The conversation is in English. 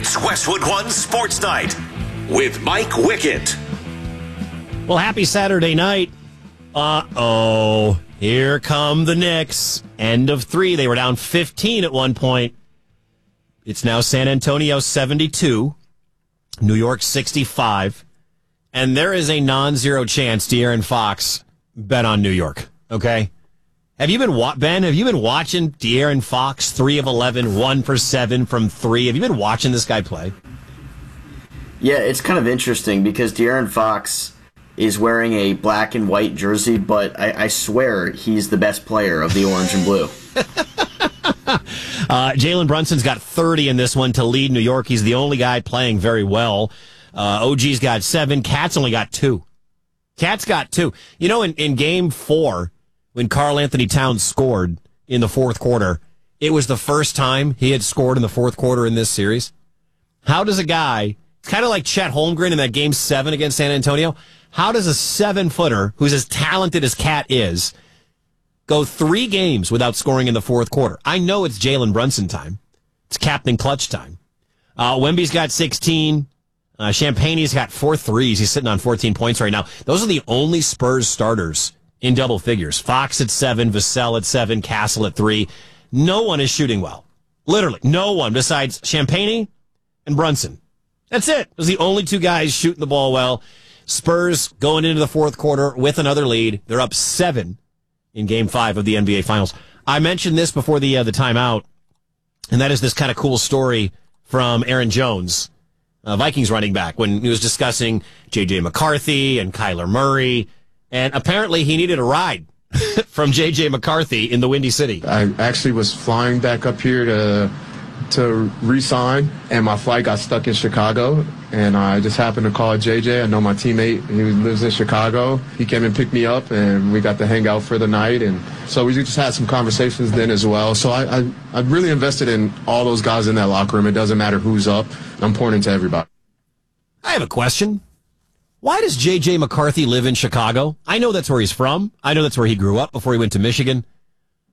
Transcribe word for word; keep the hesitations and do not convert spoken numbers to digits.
It's Westwood One Sports Night with Mike Wickett. Well, happy Saturday night. Uh-oh. Here come the Knicks. End of three. They were down fifteen at one point. It's now San Antonio seventy-two, New York sixty-five, and there is a non-zero chance De'Aaron Fox bet on New York, okay? Have you been, wa- Ben, have you been watching De'Aaron Fox, three of eleven, one for seven from three? Have you been watching this guy play? Yeah, it's kind of interesting because De'Aaron Fox is wearing a black and white jersey, but I, I swear he's the best player of the orange and blue. uh, Jalen Brunson's got thirty in this one to lead New York. He's the only guy playing very well. Uh, O G's got seven. Cat's only got two. Cat's got two. You know, in, in game four, when Karl Anthony Towns scored in the fourth quarter, it was the first time he had scored in the fourth quarter in this series. How does a guy, it's kind of like Chet Holmgren in that game seven against San Antonio, how does a seven-footer who's as talented as Cat is go three games without scoring in the fourth quarter? I know it's Jalen Brunson time. It's Captain Clutch time. Uh, Wemby's got sixteen. Uh, Champagne's got four threes. He's sitting on fourteen points right now. Those are the only Spurs starters in double figures. Fox at seven, Vassell at seven, Castle at three. No one is shooting well. Literally, no one besides Champagne and Brunson. That's it. Those are the only two guys shooting the ball well. Spurs going into the fourth quarter with another lead. They're up seven in game five of the N B A Finals. I mentioned this before the uh, the timeout, and that is this kind of cool story from Aaron Jones, uh, Vikings running back, when he was discussing J J McCarthy and Kyler Murray, and apparently he needed a ride from J J McCarthy in the Windy City. I actually was flying back up here to to re-sign, and my flight got stuck in Chicago, and I just happened to call J J. I know my teammate, he lives in Chicago. He came and picked me up, and we got to hang out for the night, and so we just had some conversations then as well. So I, I, I really invested in all those guys in that locker room. It doesn't matter who's up. I'm pouring into everybody. I have a question. Why does J J McCarthy live in Chicago? I know that's where he's from. I know that's where he grew up before he went to Michigan.